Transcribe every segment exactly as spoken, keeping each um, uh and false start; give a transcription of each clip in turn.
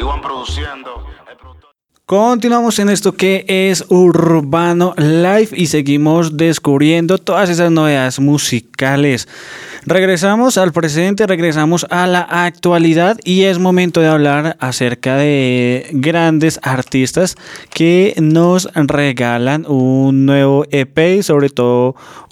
Taiwán produciendo. Continuamos en esto que es Urbano Live y seguimos descubriendo todas esas novedades musicales. Regresamos al presente, regresamos a la actualidad y es momento de hablar acerca de grandes artistas que nos regalan un nuevo E P y sobre todo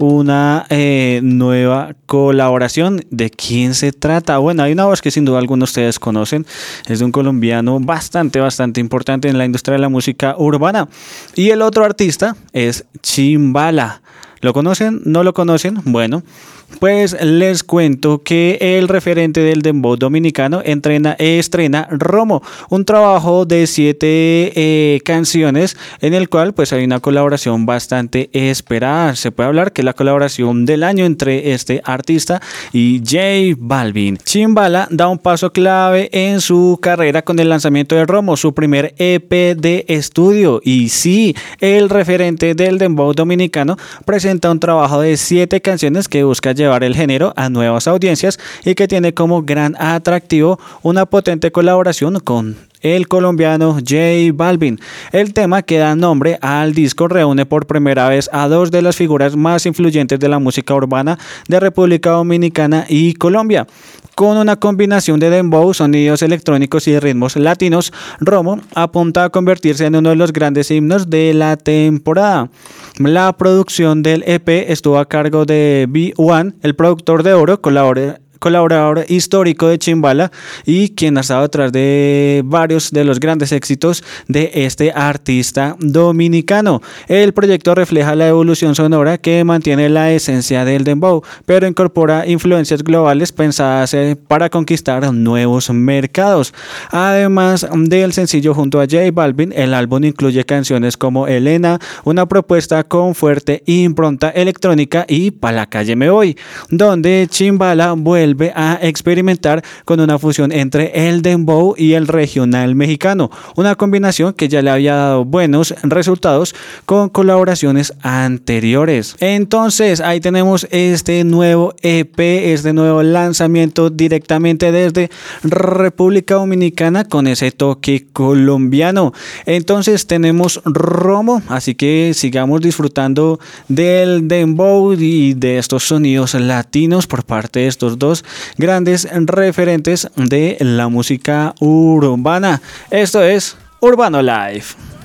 una eh, nueva colaboración. ¿De quién se trata? Bueno, hay una voz que sin duda algunos de ustedes conocen, es de un colombiano bastante, bastante importante en la industria de la música urbana y el otro artista es Chimbala. ¿Lo conocen? ¿No lo conocen? Bueno, pues les cuento que el referente del dembow dominicano entrena, estrena Romo, un trabajo de siete eh, canciones en el cual pues hay una colaboración bastante esperada. Se puede hablar que es la colaboración del año entre este artista y J Balvin. Chimbala da un paso clave en su carrera con el lanzamiento de Romo, su primer E P de estudio. Y sí, el referente del dembow dominicano presenta un trabajo de siete canciones que busca llevar el género a nuevas audiencias y que tiene como gran atractivo una potente colaboración con el colombiano J Balvin. El tema que da nombre al disco reúne por primera vez a dos de las figuras más influyentes de la música urbana de República Dominicana y Colombia. Con una combinación de dembow, sonidos electrónicos y ritmos latinos, Romo apunta a convertirse en uno de los grandes himnos de la temporada. La producción del E P estuvo a cargo de B uno, el productor de oro, colabora colaborador histórico de Chimbala y quien ha estado detrás de varios de los grandes éxitos de este artista dominicano. El proyecto refleja la evolución sonora que mantiene la esencia del dembow, pero incorpora influencias globales pensadas para conquistar nuevos mercados. Además del sencillo junto a J Balvin, el álbum incluye canciones como Elena, una propuesta con fuerte impronta electrónica, y Pa' la calle me voy, donde Chimbala vuelve a experimentar con una fusión entre el dembow y el regional mexicano, una combinación que ya le había dado buenos resultados con colaboraciones anteriores. Entonces ahí tenemos este nuevo E P, este nuevo lanzamiento directamente desde República Dominicana con ese toque colombiano. Entonces tenemos Romo, así que sigamos disfrutando del dembow y de estos sonidos latinos por parte de estos dos grandes referentes de la música urbana. Esto es Urbano Live.